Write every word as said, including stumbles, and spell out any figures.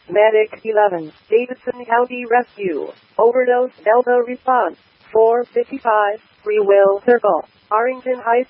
Medic eleven, Davidson County Rescue. Overdose Delta response. four fifty-five, Free Will Circle, Arlington High